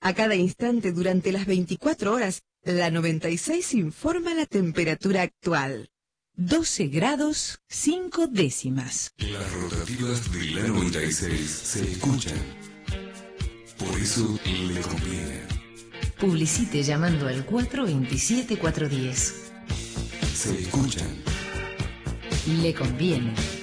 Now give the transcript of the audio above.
A cada instante durante las 24 horas, la 96 informa la temperatura actual. 12 grados 5 décimas. Las rotativas de la 96 se escuchan. Por eso le conviene. Publicite llamando al 427-410. Se escuchan. Le conviene.